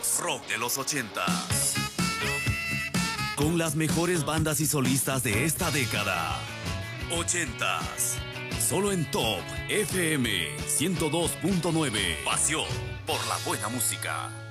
Somos rock de los 80s. Con las mejores bandas y solistas de esta década. 80s. Solo en Top FM 102.9. Pasión por la buena música.